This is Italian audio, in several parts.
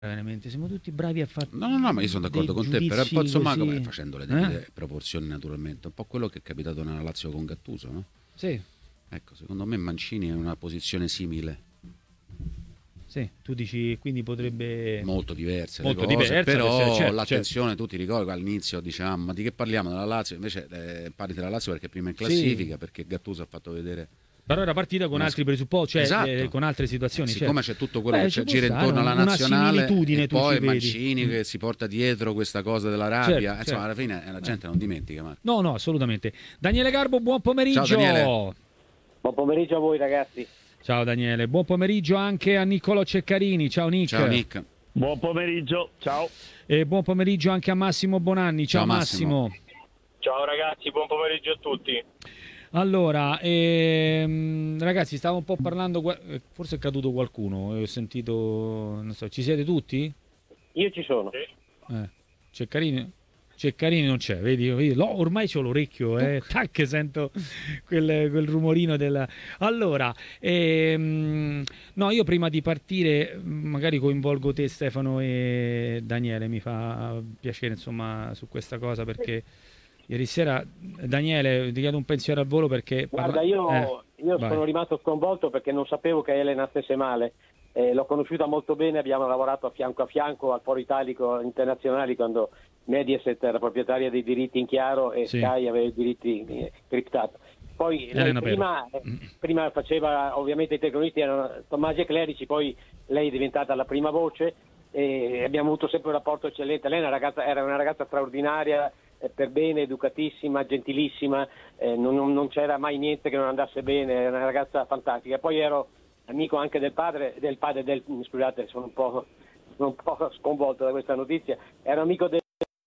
veramente, siamo tutti bravi a fare No, ma io sono d'accordo dei con te, però un po' giudizi insomma, così. facendo le debite proporzioni naturalmente, un po' quello che è capitato nella Lazio con Gattuso, no? Sì, Ecco, secondo me Mancini è in una posizione simile, sì, tu dici quindi potrebbe molto diverse le molto cose, diversa per essere però certo, certo. l'attenzione, tu ti ricordi che all'inizio diciamo, ma di che parliamo della Lazio? Invece parli della Lazio perché prima in Sì, classifica, perché Gattuso ha fatto vedere però era partita con una... altri presupposti, cioè Esatto. con altre situazioni, Siccome certo. c'è tutto quello che Beh, ci può gira stare intorno alla una nazionale e similitudine, tu ci poi vedi. Mancini Mm. che si porta dietro questa cosa della Certo, rabbia, insomma alla certo. fine la gente non dimentica, Marco. No, no, assolutamente. Daniele Garbo, buon Ciao Daniele. pomeriggio. Buon pomeriggio a voi ragazzi. Ciao Daniele, buon pomeriggio anche a Niccolò Ceccarini. Ciao Ciao Nick. Nick. Buon pomeriggio, ciao. E buon pomeriggio anche a Massimo Bonanni. Ciao Ciao Massimo. Massimo. Ciao ragazzi, buon pomeriggio a tutti. Allora, ragazzi, stavo un po' parlando, forse è caduto qualcuno, ho sentito, non so, ci siete tutti? Io ci sono. Sì. Ceccarini? Ceccarini non c'è, vedi? Ormai c'ho l'orecchio, tac, sento quel rumorino della... Allora, no, io prima di partire magari coinvolgo te Stefano e Daniele, mi fa piacere insomma su questa cosa perché ieri sera, Daniele, ti chiedo un pensiero al volo perché... Guarda, io vai. sono rimasto sconvolto perché non sapevo che Elena stesse male. L'ho conosciuta molto bene, abbiamo lavorato a fianco al Foro Italico Internazionali quando Mediaset era proprietaria dei diritti in chiaro e Sì. Sky aveva i diritti criptati. Poi lei Elena prima faceva, ovviamente i telecronisti erano Tommaso e Clerici, poi lei è diventata la prima voce e abbiamo avuto sempre un rapporto eccellente. Lei era una ragazza straordinaria, per bene, educatissima, gentilissima, non c'era mai niente che non andasse bene, era una ragazza fantastica. Poi ero amico anche scusate, sono un po' sconvolto da questa notizia, ero amico del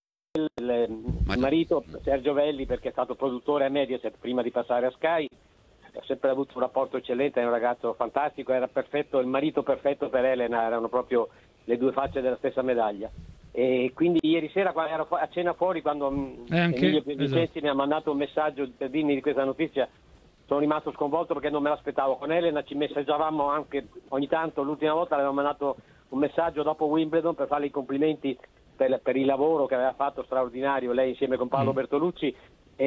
marito Sergio Velli perché è stato produttore a Mediaset prima di passare a Sky, ho sempre avuto un rapporto eccellente, è un ragazzo fantastico, era perfetto, il marito perfetto per Elena, erano proprio le due facce della stessa medaglia. E quindi ieri sera quando ero a cena fuori, quando Emilio Piedicenzi esatto. mi ha mandato un messaggio per dirmi di questa notizia, sono rimasto sconvolto perché non me l'aspettavo. Con Elena ci messaggiavamo anche ogni tanto, l'ultima volta le avevo mandato un messaggio dopo Wimbledon per farle i complimenti per il lavoro che aveva fatto straordinario lei insieme con Paolo Bertolucci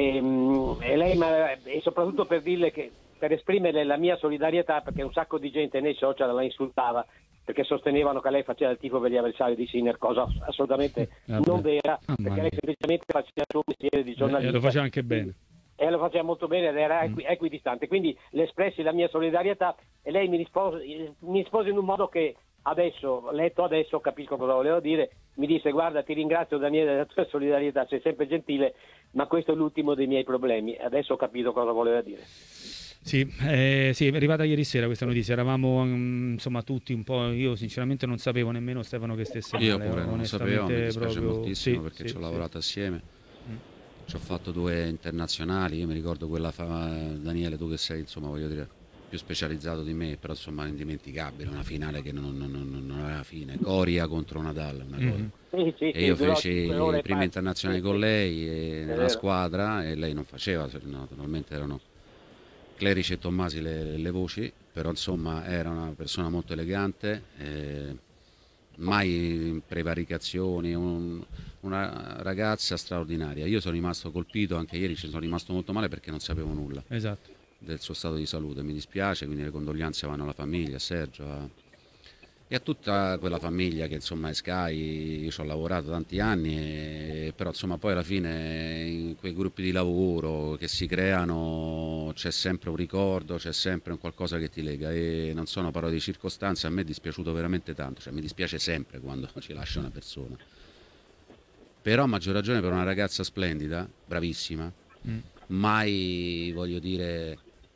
e soprattutto per dirle che per esprimere la mia solidarietà perché un sacco di gente nei social la insultava perché sostenevano che lei faceva il tifo per gli avversari di Sinner, cosa assolutamente non vera, perché lei semplicemente faceva il suo mestiere di giornalista. E lo faceva anche bene. E lo faceva molto bene ed era equidistante, quindi le espressi la mia solidarietà e lei mi rispose in un modo che adesso, letto adesso, capisco cosa volevo dire, mi disse guarda ti ringrazio Daniele della tua solidarietà, sei sempre gentile, ma questo è l'ultimo dei miei problemi, adesso ho capito cosa voleva dire. Sì, sì, è arrivata ieri sera questa notizia, eravamo insomma tutti un po', io sinceramente non sapevo nemmeno Stefano che stesse male. Io pure non lo sapevo, mi dispiace proprio... moltissimo sì, perché sì, ci ho lavorato assieme, ci ho fatto 2 internazionali, io mi ricordo quella Daniele, tu che sei insomma voglio dire più specializzato di me, però insomma indimenticabile, una finale che non aveva fine, Coria contro Nadal, una cosa. Sì, E io durò feci 5 ore i e primi passa. internazionali Sì, con sì, lei è nella vero. squadra e lei non faceva, naturalmente erano Clerici e Tommasi le voci, però insomma era una persona molto elegante, mai prevaricazioni, una ragazza straordinaria. Io sono rimasto colpito, anche ieri ci sono rimasto molto male perché non sapevo nulla Esatto. del suo stato di salute, mi dispiace, quindi le condoglianze vanno alla famiglia, a Sergio e a tutta quella famiglia che insomma è Sky, io ci ho lavorato tanti anni, però insomma poi alla fine in quei gruppi di lavoro che si creano c'è sempre un ricordo, c'è sempre un qualcosa che ti lega e non sono parole di circostanza, a me è dispiaciuto veramente tanto, cioè mi dispiace sempre quando ci lascia una persona, però a maggior ragione per una ragazza splendida, bravissima, mai voglio dire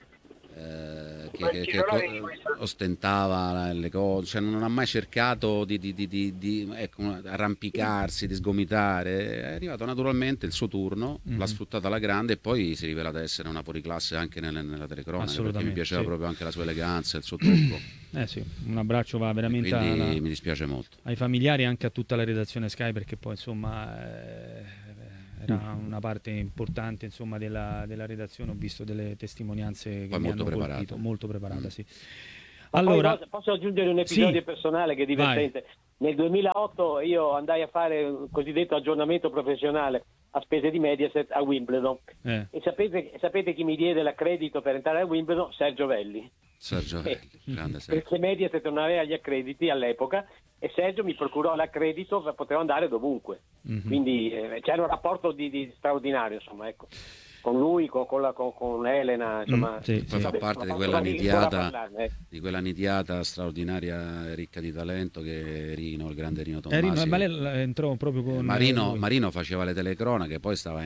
ostentava le cose, cioè non ha mai cercato di arrampicarsi, di sgomitare, è arrivato naturalmente il suo turno, l'ha sfruttata alla grande e poi si è rivelata essere una fuoriclasse anche nella telecronaca perché mi piaceva proprio anche la sua eleganza, il suo tocco. Sì, un abbraccio va veramente quindi mi dispiace molto ai familiari e anche a tutta la redazione Sky perché poi insomma era una parte importante insomma della redazione, ho visto delle testimonianze che poi mi molto hanno preparata. colpito, molto preparata, sì. Ma allora posso aggiungere un episodio personale che è divertente? vai. Nel 2008 io andai a fare un cosiddetto aggiornamento professionale a spese di Mediaset a Wimbledon. E sapete chi mi diede l'accredito per entrare a Wimbledon? Sergio Velli. Sergio Velli, grande Sergio. Perché Mediaset non aveva gli accrediti all'epoca e Sergio mi procurò l'accredito, potevo andare dovunque. Quindi c'era un rapporto di straordinario, insomma, ecco. Con lui, con Elena, insomma. Poi fa parte di quella nidiata straordinaria, ricca di talento, che è Rino, il grande Rino Tommasi. Ma lei entrò proprio con Marino faceva le telecronache, poi stava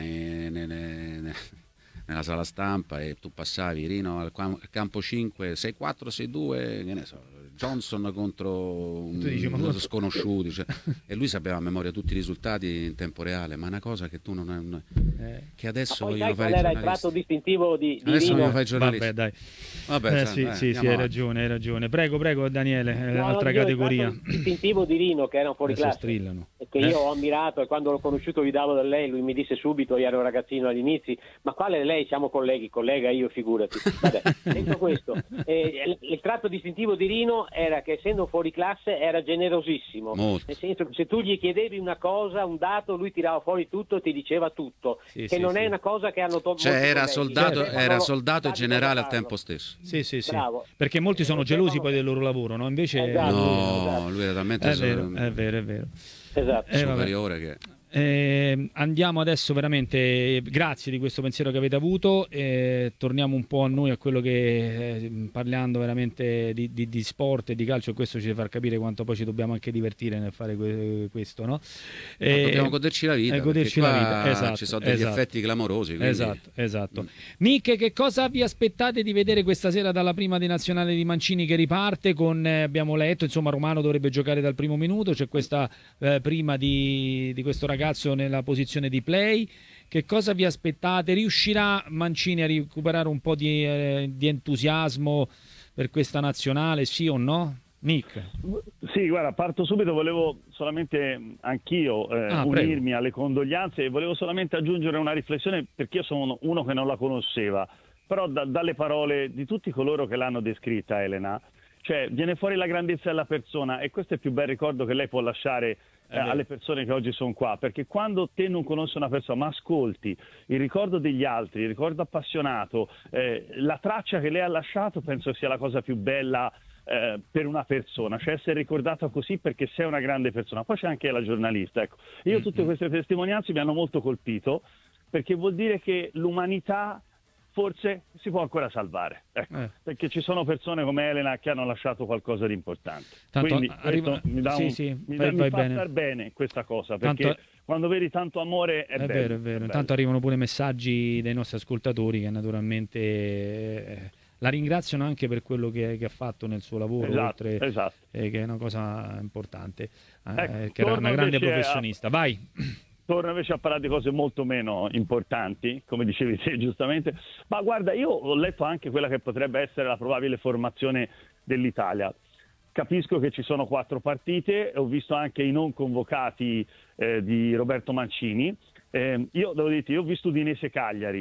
nella sala stampa e tu passavi Rino al campo 5, 6-4, 6-2, che ne so, Johnson contro uno sconosciuti, cioè, e lui sapeva a memoria tutti i risultati in tempo reale, ma è una cosa che tu non che adesso vogliono fare i giornalisti. Qual era il tratto distintivo di adesso Rino? fai i giornalisti. Vabbè, dai. Sì, hai ragione. Prego Daniele, altra categoria. Il distintivo di Rino, che era un fuoriclasse, che io ho ammirato, e quando l'ho conosciuto gli davo da lei, lui mi disse subito, io ero un ragazzino agli inizi, ma quale lei, siamo collega io, figurati. Vabbè, detto questo, il tratto distintivo di Rino era che, essendo fuori classe, era generosissimo. Molto. Nel senso che se tu gli chiedevi una cosa, un dato, lui tirava fuori tutto e ti diceva tutto, non è una cosa che hanno tolto. Cioè era soldato e generale al tempo stesso. Sì. Perché molti sono gelosi poi del loro lavoro, no? Invece esatto. Lui era talmente è vero. Esatto. superiore che... Andiamo adesso, veramente grazie di questo pensiero che avete avuto, torniamo un po' a noi, a quello che parlando veramente di sport e di calcio, e questo ci deve far capire quanto poi ci dobbiamo anche divertire nel fare questo, no? Dobbiamo goderci la vita, esatto, ci sono degli effetti clamorosi, quindi... esatto. Nick, che cosa vi aspettate di vedere questa sera dalla prima di nazionale di Mancini, che riparte con, abbiamo letto, insomma, Romano dovrebbe giocare dal primo minuto, c'è questa prima di questo ragazzo nella posizione di play. Che cosa vi aspettate? Riuscirà Mancini a recuperare un po' di entusiasmo per questa nazionale, sì o no? Nick? Sì, guarda, parto subito, volevo solamente anch'io unirmi alle condoglianze e volevo solamente aggiungere una riflessione, perché io sono uno che non la conosceva, però dalle parole di tutti coloro che l'hanno descritta, Elena, cioè viene fuori la grandezza della persona, e questo è il più bel ricordo che lei può lasciare alle persone che oggi sono qua, perché quando te non conosci una persona ma ascolti il ricordo degli altri, il ricordo appassionato, la traccia che lei ha lasciato, penso sia la cosa più bella per una persona, cioè essere ricordato così perché sei una grande persona. Poi c'è anche la giornalista, ecco. Io tutte queste testimonianze mi hanno molto colpito, perché vuol dire che l'umanità forse si può ancora salvare, ecco. Perché ci sono persone come Elena che hanno lasciato qualcosa di importante. Quindi mi fa star bene questa cosa, perché quando vedi tanto amore è bello. È vero. Intanto arrivano pure messaggi dei nostri ascoltatori che naturalmente la ringraziano anche per quello che ha fatto nel suo lavoro, oltre che è una cosa importante, che era una grande professionista. Vai! Torno invece a parlare di cose molto meno importanti, come dicevi te giustamente. Ma guarda, io ho letto anche quella che potrebbe essere la probabile formazione dell'Italia. Capisco che ci sono 4 partite, ho visto anche i non convocati di Roberto Mancini. Io devo dirti, io ho visto Udinese Cagliari,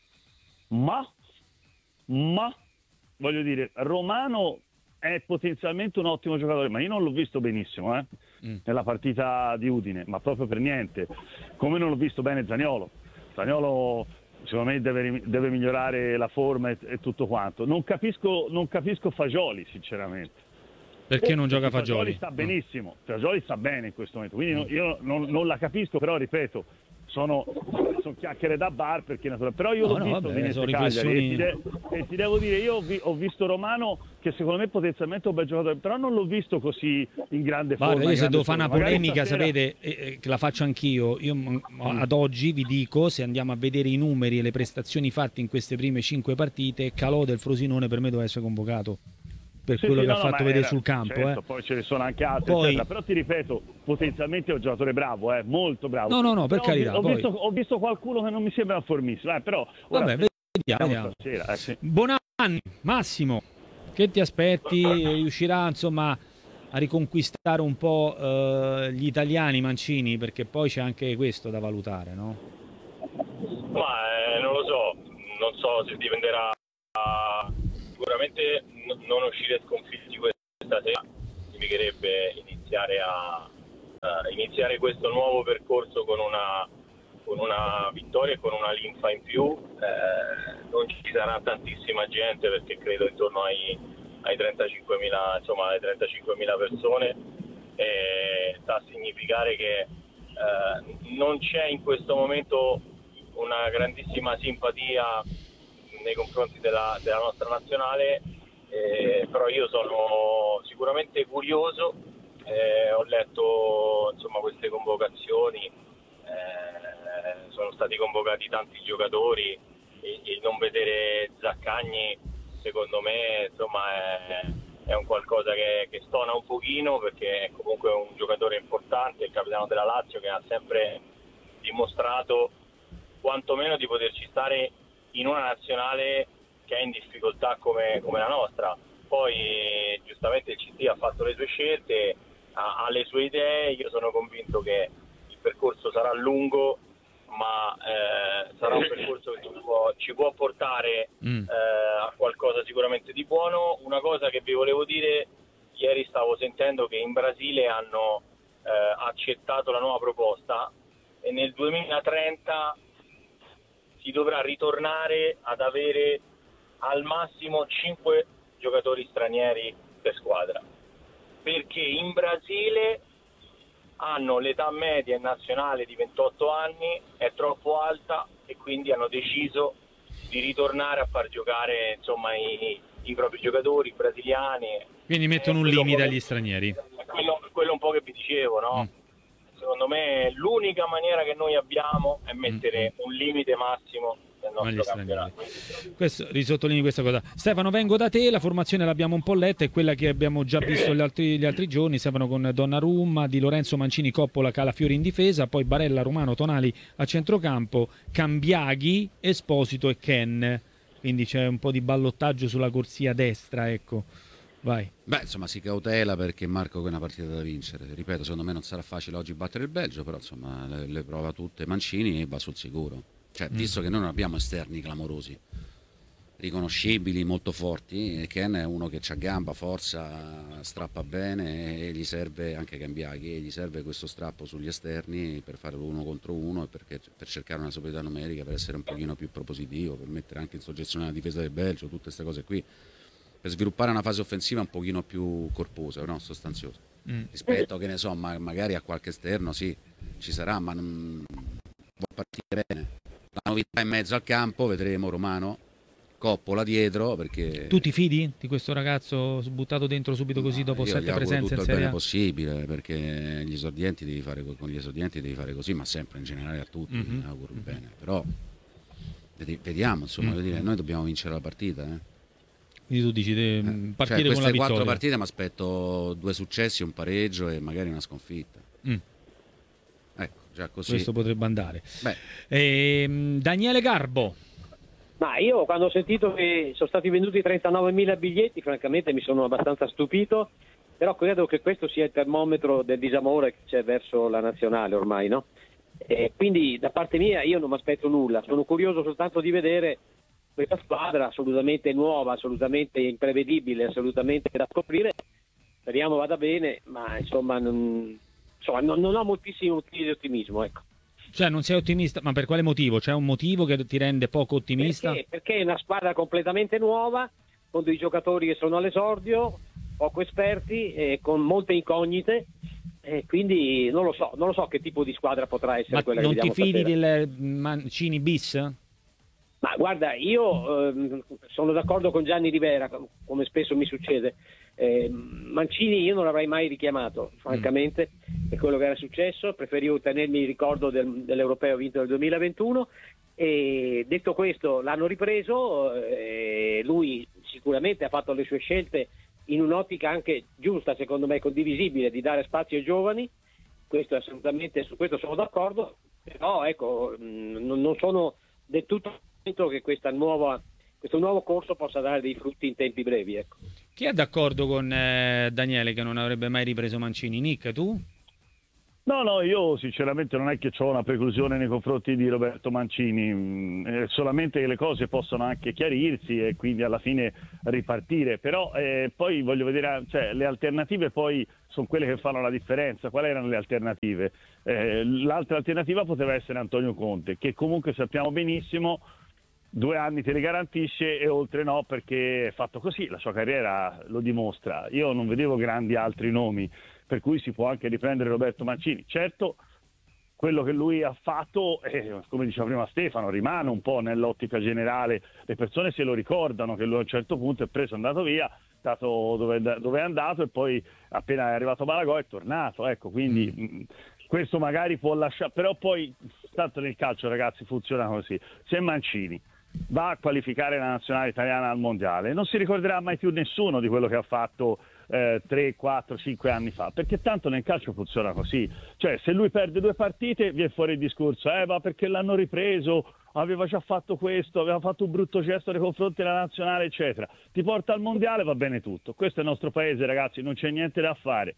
ma voglio dire, Romano è potenzialmente un ottimo giocatore, ma io non l'ho visto benissimo nella partita di Udine, ma proprio per niente. Come non l'ho visto bene Zaniolo, secondo me deve migliorare la forma e tutto quanto. Non capisco Fagioli, sinceramente. Perché non gioca Fagioli? Sta benissimo, Fagioli sta bene in questo momento, quindi io non la capisco, però ripeto, sono chiacchiere da bar, perché però io l'ho visto Udinese Cagliari e ti devo dire, io ho visto Romano, che secondo me potenzialmente è un bel giocatore, però non l'ho visto così in grande forma. Guarda, io se devo fare una polemica, sapete, che la faccio anch'io, io ad oggi vi dico, se andiamo a vedere i numeri e le prestazioni fatte in queste prime 5 partite, Calò del Frosinone per me doveva essere convocato, per quello che ha fatto vedere sul campo. Certo, poi ce ne sono anche altri, eccetera. Però ti ripeto, potenzialmente è un giocatore bravo, molto bravo. No, per carità. Ho visto qualcuno che non mi sembra formissimo, però... Vabbè, vediamo. Sì. Buon anno, Massimo. Che ti aspetti? Riuscirà, insomma, a riconquistare un po' gli italiani Mancini? Perché poi c'è anche questo da valutare, no? Ma non lo so, non so se dipenderà... Sicuramente non uscire sconfitti questa sera, significherebbe iniziare questo nuovo percorso con una vittoria e con una linfa in più. Non ci sarà tantissima gente, perché credo intorno ai 35.000, insomma, alle 35.000 persone. Sta a significare che non c'è in questo momento una grandissima simpatia nei confronti della nostra nazionale, però io sono sicuramente curioso. Ho letto, insomma, queste convocazioni, sono stati convocati tanti giocatori, e il non vedere Zaccagni secondo me, insomma, è un qualcosa che stona un pochino, perché è comunque un giocatore importante, il capitano della Lazio, che ha sempre dimostrato quantomeno di poterci stare in una nazionale che è in difficoltà come la nostra. Poi giustamente il CT ha fatto le sue scelte, ha le sue idee. Io sono convinto che il percorso sarà lungo, ma sarà un percorso che ci può portare a qualcosa sicuramente di buono. Una cosa che vi volevo dire: ieri stavo sentendo che in Brasile hanno accettato la nuova proposta, e nel 2030 si dovrà ritornare ad avere al massimo 5 giocatori stranieri per squadra, perché in Brasile hanno l'età media nazionale di 28 anni, è troppo alta, e quindi hanno deciso di ritornare a far giocare, insomma, i propri giocatori brasiliani. Quindi mettono un limite agli stranieri. Quello un po' che vi dicevo, no? Secondo me l'unica maniera che noi abbiamo è mettere un limite massimo del nostro campionato. Risottolineo questa cosa. Stefano, vengo da te, la formazione l'abbiamo un po' letta, è quella che abbiamo già visto gli altri giorni. Stefano con Donnarumma, Di Lorenzo, Mancini, Coppola, Calafiori in difesa, poi Barella, Romano, Tonali a centrocampo, Cambiaghi, Esposito e Ken. Quindi c'è un po' di ballottaggio sulla corsia destra, ecco. Vai. Beh, insomma, si cautela, perché Marco è una partita da vincere. Ripeto, secondo me non sarà facile oggi battere il Belgio, però insomma le prova tutte Mancini e va sul sicuro. Cioè, visto che noi non abbiamo esterni clamorosi, riconoscibili, molto forti, e Ken è uno che ha gamba, forza, strappa bene, e gli serve anche Cambiaghi, e gli serve questo strappo sugli esterni per fare l'uno contro uno, per cercare una superiorità numerica, per essere un pochino più propositivo, per mettere anche in soggezione la difesa del Belgio, tutte queste cose qui, per sviluppare una fase offensiva un pochino più corposa, no? Sostanziosa, rispetto, che ne so, magari a qualche esterno sì, ci sarà, ma non può partire bene. La novità in mezzo al campo, vedremo Romano, Coppola dietro, perché... Tu ti fidi di questo ragazzo buttato dentro subito così dopo 7 presenze in Serie A? Tutto il bene A? possibile, perché gli esordienti con gli esordienti devi fare così, ma sempre in generale a tutti, mi auguro bene. Però vediamo, insomma, noi dobbiamo vincere la partita, Quindi tu dici partire cioè, con la vittoria. queste 4 partite mi aspetto 2 successi, un pareggio e magari una sconfitta. Ecco, già così. Questo potrebbe andare. Daniele Garbo. Ma io, quando ho sentito che sono stati venduti 39.000 biglietti, francamente mi sono abbastanza stupito, però credo che questo sia il termometro del disamore che c'è verso la nazionale ormai, no? Quindi da parte mia io non mi aspetto nulla, sono curioso soltanto di vedere questa squadra assolutamente nuova, assolutamente imprevedibile, assolutamente da scoprire. Speriamo vada bene, ma insomma non ho moltissimi motivi di ottimismo, ecco. Cioè non sei ottimista, ma per quale motivo? C'è un motivo che ti rende poco ottimista? Perché è una squadra completamente nuova, con dei giocatori che sono all'esordio, poco esperti, con molte incognite, quindi non lo so che tipo di squadra potrà essere, ma quella che vediamo stasera. Non ti fidi stasera. del Mancini bis? Ma guarda, io sono d'accordo con Gianni Rivera, come spesso mi succede. Mancini io non l'avrei mai richiamato, francamente, per quello che era successo. Preferivo tenermi il ricordo dell'Europeo vinto nel 2021. E detto questo, l'hanno ripreso, lui sicuramente ha fatto le sue scelte in un'ottica anche giusta, secondo me condivisibile, di dare spazio ai giovani. Questo assolutamente, su questo sono d'accordo, però ecco, non sono del tutto che questo nuovo corso possa dare dei frutti in tempi brevi, ecco. Chi è d'accordo con Daniele che non avrebbe mai ripreso Mancini? Nick, tu? No, io sinceramente non è che ho una preclusione nei confronti di Roberto Mancini, solamente che le cose possono anche chiarirsi e quindi alla fine ripartire, però poi voglio vedere, cioè, le alternative poi sono quelle che fanno la differenza. Quali erano le alternative? L'altra alternativa poteva essere Antonio Conte, che comunque sappiamo benissimo 2 anni te le garantisce e oltre no, perché è fatto così, la sua carriera lo dimostra. Io non vedevo grandi altri nomi, per cui si può anche riprendere Roberto Mancini. Certo, quello che lui ha fatto, come diceva prima Stefano, rimane un po' nell'ottica generale, le persone se lo ricordano che lui a un certo punto è preso, è andato via, è stato dove è andato e poi appena è arrivato Malagò è tornato, ecco, quindi questo magari può lasciare, però poi tanto nel calcio, ragazzi, funziona così. Se Mancini va a qualificare la nazionale italiana al mondiale, non si ricorderà mai più nessuno di quello che ha fatto 3, 4, 5 anni fa, perché tanto nel calcio funziona così. Cioè, se lui perde 2 partite viene fuori il discorso ma perché l'hanno ripreso, aveva già fatto questo, aveva fatto un brutto gesto nei confronti della nazionale, eccetera. Ti porta al mondiale, va bene tutto. Questo è il nostro paese, ragazzi, non c'è niente da fare,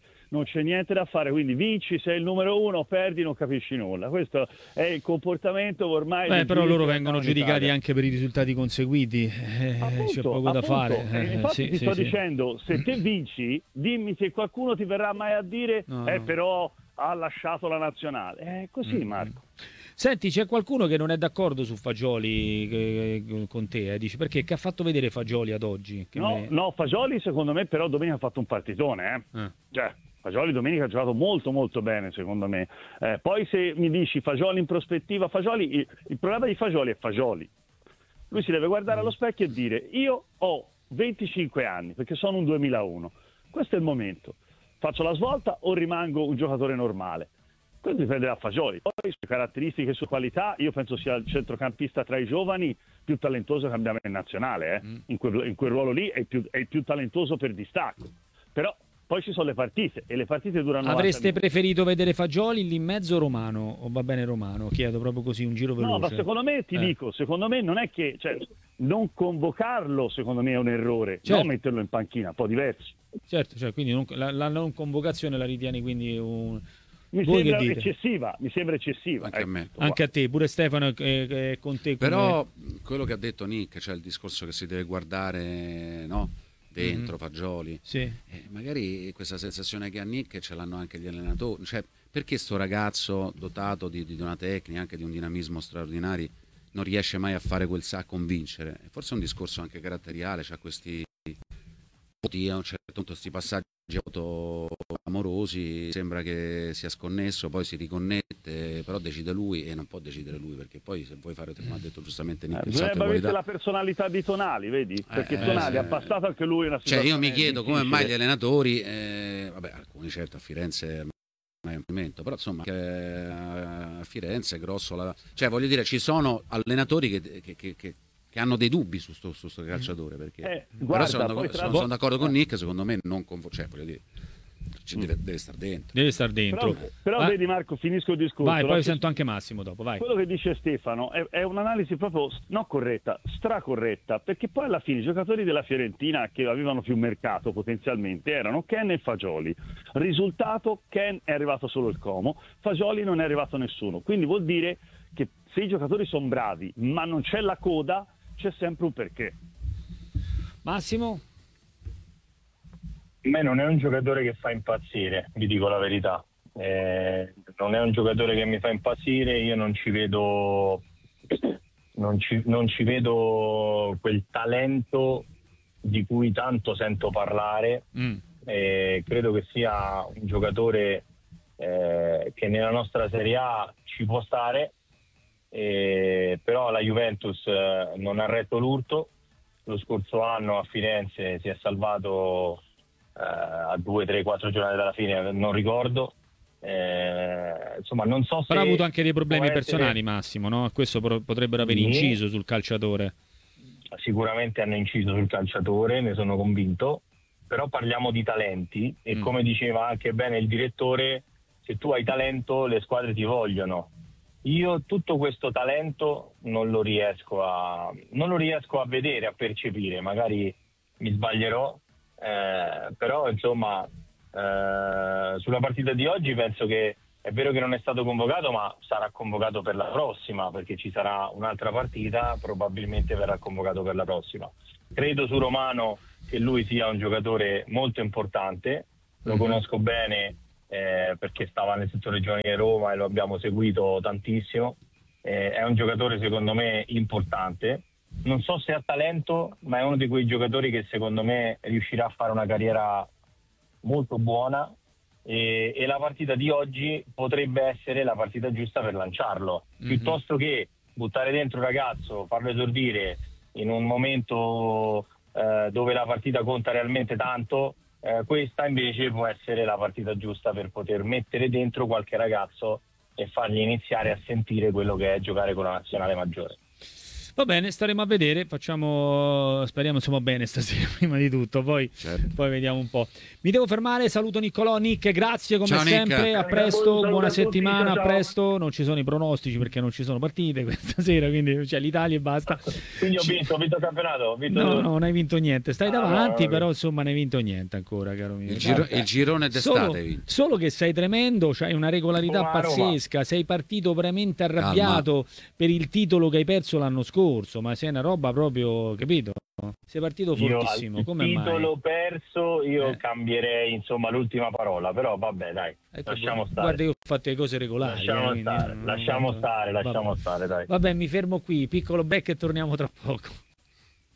quindi vinci, sei il numero 1, perdi, non capisci nulla. Questo è il comportamento ormai. Però loro vengono giudicati anche per i risultati conseguiti, c'è poco da fare. Infatti ti sto dicendo, se te vinci, dimmi se qualcuno ti verrà mai a dire però ha lasciato la nazionale. È così, Marco. Senti, c'è qualcuno che non è d'accordo su Fagioli con te, dici perché che ha fatto vedere Fagioli ad oggi? No, Fagioli secondo me però domenica ha fatto un partitone, Cioè, Fagioli domenica ha giocato molto molto bene secondo me. Poi se mi dici Fagioli in prospettiva, il problema di Fagioli è Fagioli. Lui si deve guardare allo specchio e dire: io ho 25 anni perché sono un 2001, questo è il momento, faccio la svolta o rimango un giocatore normale? Questo dipende da Fagioli. Poi su caratteristiche e su qualità io penso sia il centrocampista tra i giovani più talentoso che abbiamo in nazionale, in quel ruolo lì è il più talentoso per distacco, però poi ci sono le partite e le partite durano. Avreste preferito vedere Fagioli lì in mezzo Romano o va bene Romano? Chiedo proprio così un giro veloce. No, ma secondo me secondo me non è che, cioè, non convocarlo secondo me è un errore, non metterlo in panchina, un po' diverso. Certo, cioè, quindi la non convocazione la ritieni quindi mi sembra eccessiva. Anche a me. Anche a te, pure Stefano con te. Però quello che ha detto Nick, cioè il discorso che si deve guardare, no? Dentro Fagioli, magari questa sensazione che ha Nick ce l'hanno anche gli allenatori, cioè perché sto ragazzo dotato di una tecnica, anche di un dinamismo straordinario, non riesce mai a fare quel a convincere? Forse è un discorso anche caratteriale, c'ha questi voti a un certo punto, questi passaggi amorosi, sembra che sia sconnesso, poi si riconnette, però decide lui e non può decidere lui, perché poi se vuoi fare, come ha detto giustamente Nick, bisogna avere la personalità di Tonali, vedi? Perché Tonali ha passato anche lui una situazione. Cioè io mi chiedo come mai gli allenatori, alcuni certo a Firenze è un momento, però insomma a Firenze è grosso, cioè voglio dire, ci sono allenatori che hanno dei dubbi su sto calciatore, perché guarda, sono d'accordo con Nick, secondo me non cioè voglio dire, deve stare dentro. Però vedi Marco, finisco il discorso. Vai, poi sento anche Massimo dopo, vai. Quello che dice Stefano è un'analisi proprio non corretta, stracorretta, perché poi alla fine i giocatori della Fiorentina che avevano più mercato potenzialmente erano Ken e Fagioli. Risultato: Ken è arrivato solo il Como, Fagioli non è arrivato nessuno, quindi vuol dire che se i giocatori sono bravi ma non c'è la coda, c'è sempre un perché. Massimo? A me non è un giocatore che fa impazzire, vi dico la verità. Non è un giocatore che mi fa impazzire, io non ci vedo quel talento di cui tanto sento parlare. Credo che sia un giocatore che nella nostra Serie A ci può stare, però la Juventus non ha retto l'urto. Lo scorso anno a Firenze si è salvato a 2, 3, 4 giornate dalla fine, non ricordo. Insomma, non so se. Però ha avuto anche dei problemi personali, Massimo, no? Questo potrebbero aver inciso sul calciatore. Sicuramente hanno inciso sul calciatore, ne sono convinto. Però parliamo di talenti e come diceva anche bene il direttore, se tu hai talento le squadre ti vogliono. Io tutto questo talento non lo riesco a vedere, a percepire, magari mi sbaglierò, però insomma sulla partita di oggi penso che è vero che non è stato convocato, ma sarà convocato per la prossima, perché ci sarà un'altra partita, probabilmente verrà convocato per la prossima. Credo su Romano che lui sia un giocatore molto importante, lo conosco bene perché stava nel settore giovanile Roma e lo abbiamo seguito tantissimo. È un giocatore secondo me importante, non so se ha talento, ma è uno di quei giocatori che secondo me riuscirà a fare una carriera molto buona e la partita di oggi potrebbe essere la partita giusta per lanciarlo, piuttosto che buttare dentro un ragazzo, farlo esordire in un momento dove la partita conta realmente tanto. Questa invece può essere la partita giusta per poter mettere dentro qualche ragazzo e fargli iniziare a sentire quello che è giocare con la nazionale maggiore. Va bene, staremo a vedere, speriamo insomma bene stasera prima di tutto, poi vediamo un po'. Mi devo fermare, saluto Niccolò, Nick, grazie come sempre, a presto, buona settimana, a presto, non ci sono i pronostici perché non ci sono partite questa sera, quindi c'è l'Italia e basta. Quindi ho vinto il campionato? No, non hai vinto niente, stai davanti, però insomma non hai vinto niente ancora, caro mio. Il girone d'estate. Solo che sei tremendo, c'hai una regolarità pazzesca, sei partito veramente arrabbiato per il titolo che hai perso l'anno scorso. Ma sei una roba proprio, capito? Sei partito fortissimo. Come mai? Il titolo perso, io cambierei insomma l'ultima parola, però vabbè, dai, lasciamo stare. Guarda, io ho fatto le cose regolari. Lasciamo stare, dai. Vabbè, mi fermo qui, piccolo break e torniamo tra poco.